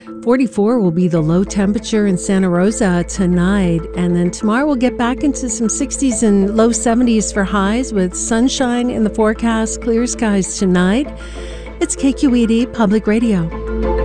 44 will be the low temperature in Santa Rosa tonight. And then tomorrow we'll get back into some 60s and low 70s for highs with sunshine in the forecast, clear skies tonight. It's KQED Public Radio.